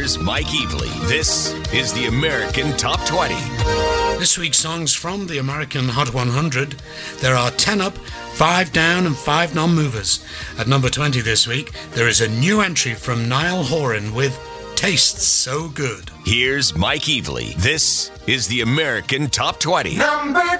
Here's Mike Evely. This is the American Top 20. This week's songs from the American Hot 100. There are 10 up, 5 down and 5 non-movers. At number 20 this week, there is a new entry from Niall Horan with Tastes So Good. Here's Mike Evely. This is the American Top 20. Number